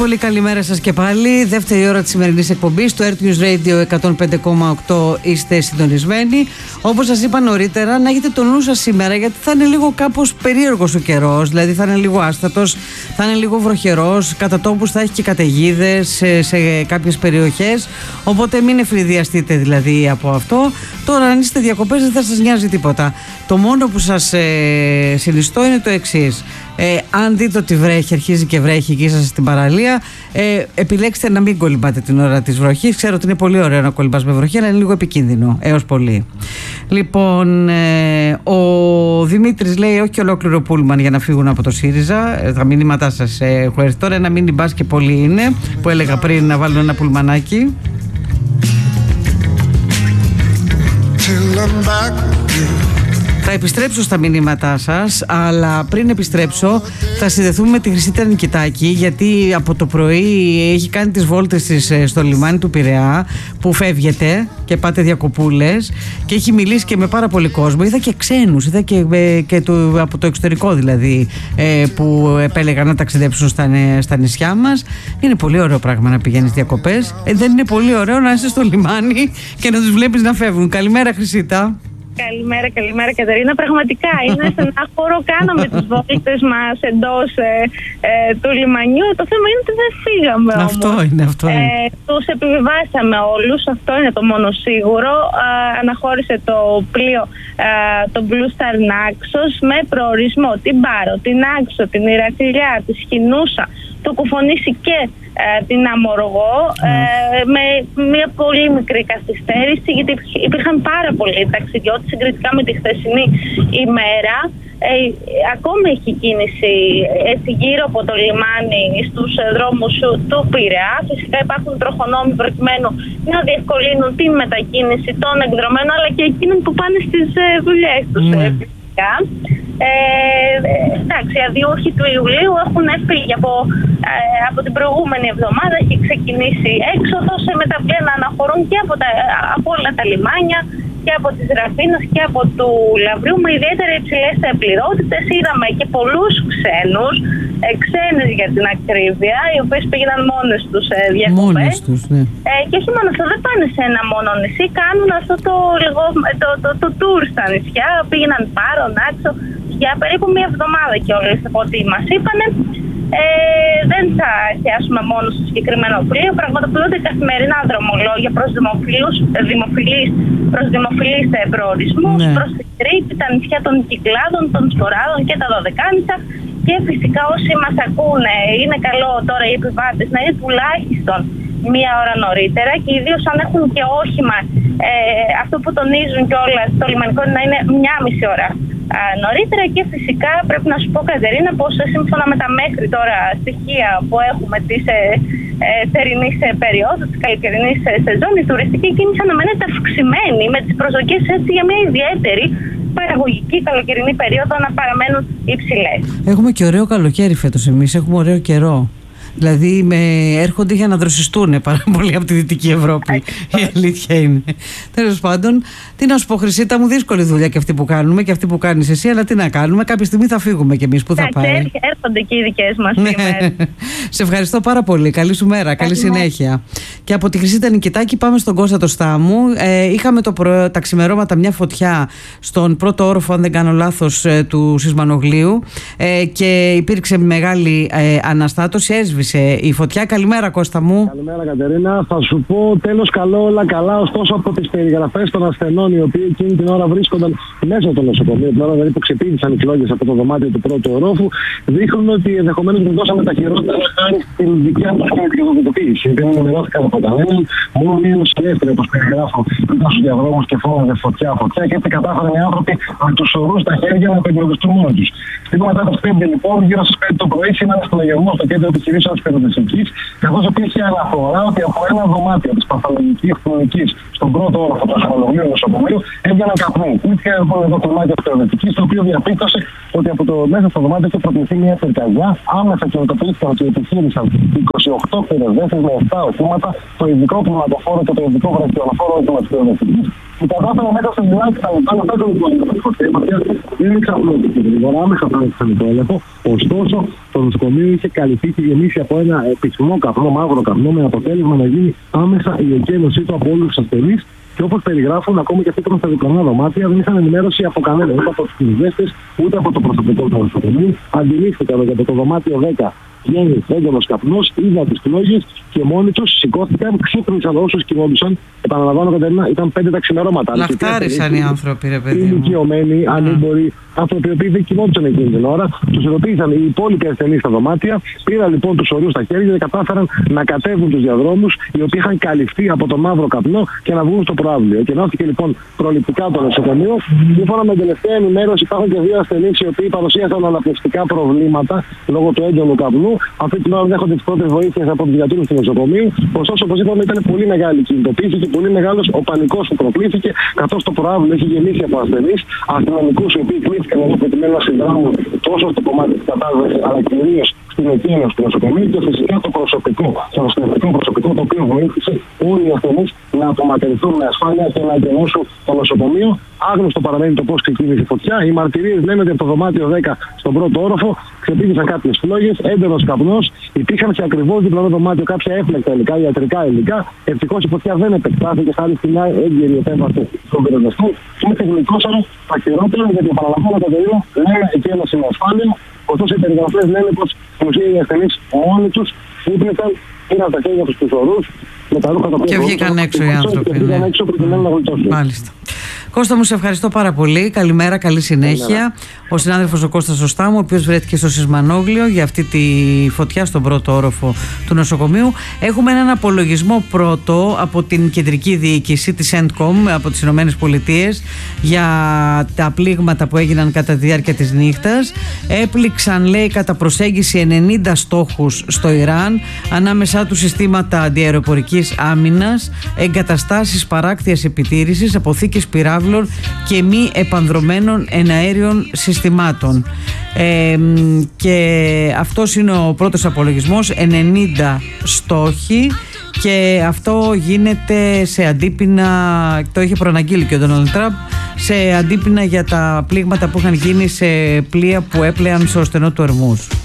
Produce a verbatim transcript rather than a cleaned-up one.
πολύ καλημέρα σας και πάλι. Δεύτερη ώρα της σημερινής εκπομπής του Earth News Radio εκατόν πέντε κόμμα οκτώ είστε συντονισμένοι. Όπως σας είπα νωρίτερα, να έχετε το νου σας σήμερα, γιατί θα είναι λίγο κάπως περίεργος ο καιρός. Δηλαδή θα είναι λίγο άστατος, θα είναι λίγο βροχερός, κατά τόπους θα έχει και καταιγίδες σε, σε κάποιες περιοχές. Οπότε μην ευνηδιαστείτε δηλαδή από αυτό. Τώρα, αν είστε διακοπές, δεν θα σας νοιάζει τίποτα. Το μόνο που σας ε, συνιστώ είναι το εξής. Ε, αν δείτε ότι βρέχει, αρχίζει και βρέχει και είσαστε στην παραλία, ε, επιλέξτε να μην κολυμπάτε την ώρα της βροχής. Ξέρω ότι είναι πολύ ωραίο να κολυμπάς με βροχή, αλλά είναι λίγο επικίνδυνο έως πολύ. Λοιπόν, ε, ο Δημήτρης λέει όχι ολόκληρο πούλμαν για να φύγουν από το ΣΥΡΙΖΑ. Ε, τα μηνύματά σας ε, έχω έρθει τώρα. Ένα μίνι μπας και πολύ είναι, που έλεγα πριν να βάλουν ένα πουλμανάκι. Θα επιστρέψω στα μηνύματά σας, αλλά πριν επιστρέψω θα συνδεθούμε με τη Χρυσίτα Νικητάκη, γιατί από το πρωί έχει κάνει τις βόλτες της στο λιμάνι του Πειραιά, που φεύγετε και πάτε διακοπούλες, και έχει μιλήσει και με πάρα πολύ κόσμο. Είδα και ξένους, είδα και, και το, από το εξωτερικό δηλαδή, που επέλεγαν να ταξιδέψουν στα, στα νησιά μας. Είναι πολύ ωραίο πράγμα να πηγαίνεις διακοπές. Ε, δεν είναι πολύ ωραίο να είσαι στο λιμάνι και να τους βλέπεις να φεύγουν. Καλημέρα, Χρυσίτα. Καλημέρα, καλημέρα Κατερίνα. Πραγματικά είναι στενάχωρο. Κάναμε τις βόλτες μας εντός ε, ε, του λιμανιού. Το θέμα είναι ότι δεν φύγαμε όμως. Αυτό είναι, αυτό είναι. Ε, τους επιβιβάσαμε όλους, αυτό είναι το μόνο σίγουρο. Ε, αναχώρησε το πλοίο, ε, το Blue Star Naxos, με προορισμό την Πάρο, την Άξο, την Ηρακλειά, τη Σχοινούσα, το Κουφονήσι και ε, την Αμοργό, ε, με μια πολύ μικρή καθυστέρηση, γιατί υπήρχαν πάρα πολλοί ταξιδιώτες συγκριτικά με τη χθεσινή ημέρα. Ε, ακόμη έχει κίνηση έτσι γύρω από το λιμάνι στους δρόμους του Πειραιά. Φυσικά υπάρχουν τροχονόμοι προκειμένου να διευκολύνουν την μετακίνηση των εκδρομένων, αλλά και εκείνων που πάνε στις ε, δουλειές τους. Mm. Ε, Ε, εντάξει, οι αδιούχοι του Ιουλίου έχουν έφυγει από, ε, από την προηγούμενη εβδομάδα. Έχει ξεκινήσει έξοδος, με τα οποία να αναχωρούν και από, τα, από όλα τα λιμάνια, και από τις Ραφίνας και από του Λαβρίου, με ιδιαίτερα υψηλές πληρότητες. Είδαμε και πολλούς ξένους, ε, ξένες για την ακρίβεια, οι οποίες πήγαιναν μόνες τους ε, διακοπές. Τους, ναι. ε, και όχι μόνο αυτό, δεν πάνε σε ένα μόνο νησί, κάνουν αυτό το, το, το, το, το tour στα νησιά. Πήγαιναν Πάρο, Νάξο, για περίπου μία εβδομάδα κιόλας από ό,τι μας είπανε. Ε, δεν θα εστιάσουμε μόνο στο συγκεκριμένο πλοίο. Πραγματοποιούνται καθημερινά δρομολόγια προς δημοφιλούς, δημοφιλείς, προς δημοφιλείς προορισμούς, ναι. προς τη Κρήτη, τα νησιά των Κυκλάδων, των Σποράδων και τα Δωδεκάνησα. Και φυσικά όσοι μας ακούνε, είναι καλό τώρα οι επιβάτες να είναι τουλάχιστον μία ώρα νωρίτερα, και ιδίως αν έχουν και όχημα, ε, αυτό που τονίζουν κιόλας το λιμανικό είναι να είναι μία μισή ώρα α, νωρίτερα. Και φυσικά πρέπει να σου πω, Κατερίνα, πως σύμφωνα με τα μέχρι τώρα στοιχεία που έχουμε της ε, ε, θερινής ε, περίοδου, της καλοκαιρινής ε, σεζόν, η τουριστική κίνηση αναμένεται αυξημένη, με τις προσδοκίες έτσι για μια ιδιαίτερη παραγωγική καλοκαιρινή περίοδο να παραμένουν υψηλές. Έχουμε και ωραίο καλοκαίρι φέτος εμείς, έχουμε ωραίο καιρό. Δηλαδή με, έρχονται για να δροσιστούν πάρα πολύ από τη Δυτική Ευρώπη. Η αλήθεια είναι. Τέλος πάντων, τι να σου πω, Χρυσίτα μου, δύσκολη δουλειά και αυτή που κάνουμε και αυτή που κάνεις εσύ, αλλά τι να κάνουμε, κάποια στιγμή θα φύγουμε κι εμείς. Πού θα πάει? Έρχονται και οι δικές μας ημέρες. Σε ευχαριστώ πάρα πολύ. Καλή σου μέρα, καλή συνέχεια. Και από τη Χρυσίτα Νικητάκη πάμε στον Κώστα το Στάμου. Ε, είχαμε το προ... τα ξημερώματα μια φωτιά στον πρώτο όροφο, αν δεν κάνω λάθος, του Σισμανογλίου, ε, και υπήρξε μεγάλη ε, αναστάτωση. Έσβησε η φωτιά. Καλημέρα, Κώστα μου. Καλημέρα, Κατερίνα. Θα σου πω τέλος καλό, όλα καλά. Ωστόσο, από τις περιγραφές των ασθενών, οι οποίοι εκείνη την ώρα βρίσκονταν μέσα στο νοσοκομείο, την ώρα δηλαδή που ξεπήδησαν οι φλόγες από το δωμάτιο του πρώτου ορόφου, δείχνουν ότι ενδεχομένως δεν δώσαμε τα χειρότερα χάρη στην δικιά μας κινητικοποίηση. Δεν ενημερώθηκαν από κανέναν. Μόνο μία νοσηλεύτρια, όπως περιγράφω, ήταν στους διαδρόμους και φώναζε φωτιά, φωτιά, και έτσι κατάφεραν οι άνθρωποι με τους ορούς στα χέρια να περιοριστούν μόνοι τους. Λίγο μετά το πέντε λοιπόν, γύρω στις πέντε το πρωί, σήμερα στο λογισμό στο κέντρο επιχειρήσεων της πυροδεσικής, καθώς υπήρχε αναφορά ότι από ένα δωμάτιο της παθολογικής κλινικής στον πρώτο όροφο του Σιμανογλίου νοσοκομείου έβγαιναν καπνοί. Υπήρχε λοιπόν εδώ το δωμάτιο της πυροδεσικής, το οποίο διαπίστωσε ότι από το μέσα στο δωμάτιο είχε προκριθεί μια πυρκαγιά. Άμεσα κινητοποιήθηκαν και επιχείρησαν είκοσι οκτώ πυροσβέστες με επτά οχήματα, το ειδικό πνευματοφόρο και το ειδικό βραχιονοφόρο της πυροδεσικής. Που κατάφεραν μέσα στο λιμάνι τα λιπτά μετά τον υπόλοιπο. Δεν εξαπλώθηκε γρήγορα, άμεσα πάνε στον υπόλοιπο. Ωστόσο, το νοσοκομείο είχε καλυφθεί και γεμίσει από ένα πυκνό καπνό, μαύρο καπνό, με αποτέλεσμα να γίνει άμεσα η εκένωσή του από όλους τους ασθενείς. Και όπως περιγράφουν, ακόμη και αυτοί που ήταν στα διπλανά δωμάτια δεν είχαν ενημέρωση από κανέναν, ούτε από τους πυροσβέστες, ούτε από το προσωπικό του νοσοκομείου. Αντιλήφθηκαν ότι από το δωμάτιο δέκα βγαίνει έντονος καπνός, είδαν τις πλόγες και μόνοι τους σηκώθηκαν, ξύπνησαν όσους κοιμόντουσαν. Επαναλαμβάνω, Κατερίνα, ήταν πέντε τα ξημερώματα. Λαχτάρισαν οι άνθρωποι, ρε παιδί. Οι ηλικιωμένοι, ανήμποροι, άνθρωποι οι οποίοι δεν κοιμόντουσαν εκείνη την ώρα, τους ρωτήσαν οι υπόλοιποι ασθενείς στα δωμάτια, πήραν λοιπόν τους ορούς στα χέρια και κατάφεραν να κατέβουν τους διαδρόμους, οι οποίοι είχαν καλυφθεί από το μαύρο καπνό και να βγουν στο προαύλιο. Εκενώθηκε λοιπόν προληπτικά το νοσοκομείο. Σύμφωνα με την τελευταία ενημέρωση, υπάρχουν και δύο ασθενείς οι οποίοι παρουσίασαν αναπνευστικά προβλήματα λόγω του έντονου καπνού. Αυτή την ώρα δέχονται τις πρώτες βοήθειες από τους γιατρούς του νοσοκομείου. Ωστόσο, όπως είπαμε, ήταν πολύ μεγάλη η κινητοποίηση και πολύ μεγάλος ο πανικός που προκλήθηκε, καθώς το προαύλιο έχει γεμίσει από ασθενείς, αστυνομικούς οι οποίοι κλείθηκαν εδώ προκειμένου να συνδράμουν τόσο στο κομμάτι της κατάστασης, αλλά κυρίως στην εκκίνηση του νοσοκομείου και φυσικά το προσωπικό, το αστυνομικό προσωπικό, το οποίο βοήθησε όλοι οι ασθενείς να απομακρυνθούν με ασφάλεια και να εκενώσουν το νοσοκομείο. Άγνωστο παραμένει το πώς ξεκίνησε η φωτιά. Οι μαρτυρίες λένε ότι από το δωμάτιο δέκα στον πρώτο όροφο ξεπήδησαν κάποιες φλόγες, έντονος καπνός. Υπήρχαν σε ακριβώς διπλανό δωμάτιο κάποια έφλεκτα υλικά, ιατρικά υλικά. Ευτυχώς η φωτιά δεν επεκτάθηκε χάρη στην έγκαιρη επέμβαση στον πυροσβεστή. Και με τεχνικόσαρο τα χειρότερα, γιατί επαναλαμβάνω τα τελείω, λένε εκένωση με ασφάλεια. Ωστόσο, οι περιγραφές λένε πως στην ουσία οι ασθενείς μόνοι τους ύπνησαν, πήραν τα χέρια τους στους ορούς με τα ρούχα τα οποία. Και βγήκαν έξω οι άνθρωποι. Και βγήκαν έξω προκειμένου να γλιτώσουν. Μάλιστα. Κώστα μου, σε ευχαριστώ πάρα πολύ. Καλημέρα, καλή συνέχεια. Ο συνάδελφος ο Κώστας Ζωστάμου, ο οποίος βρέθηκε στο Σεισμανόγλιο για αυτή τη φωτιά στον πρώτο όροφο του νοσοκομείου. Έχουμε έναν απολογισμό πρώτο από την κεντρική διοίκηση της Endcom από τις Ηνωμένες Πολιτείες για τα πλήγματα που έγιναν κατά τη διάρκεια της νύχτας. Έπληξαν, λέει, κατά προσέγγιση ενενήντα στόχους στο Ιράν, ανάμεσά τους συστήματα αντιαεροπορικής άμυνας, εγκαταστάσεις παράκτειας επιτήρησης, αποθήκες πυράβλων και μη επανδρομένων εναέριων συστημάτων. Ε, και αυτός είναι ο πρώτος απολογισμός, ενενήντα στόχοι, και αυτό γίνεται σε αντίπεινα, το είχε προαναγγείλει και ο Ντόναλντ Τραμπ, σε αντίπεινα για τα πλήγματα που είχαν γίνει σε πλοία που έπλεαν στο στενό του Ορμούζ.